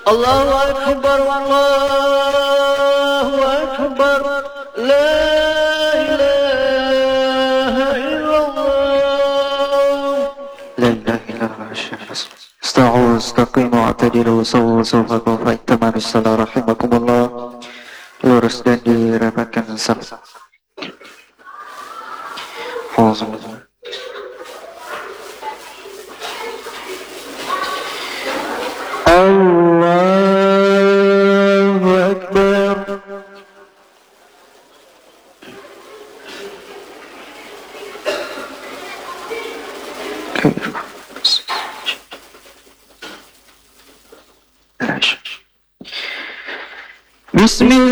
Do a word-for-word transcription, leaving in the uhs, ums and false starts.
الله أكبر الله أكبر لا إله إلا الله لا إله إلا الله استووا استقيموا واعتدلوا سووا صفوفكم فإن تمام الصلاة رحمكم الله. Lurus dan dirapatkan saf. Alhamdulillah. Allahu Akbar. Bismillah.